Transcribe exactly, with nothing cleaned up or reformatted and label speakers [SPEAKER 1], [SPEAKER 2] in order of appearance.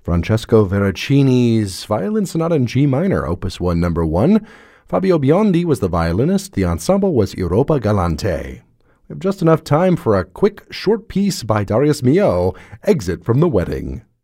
[SPEAKER 1] Francesco Veracini's Violin Sonata in G minor, opus one, number one. Fabio Biondi was the violinist. The ensemble was Europa Galante. We have just enough time for a quick, short piece by Darius Milhaud, Exit from the Wedding.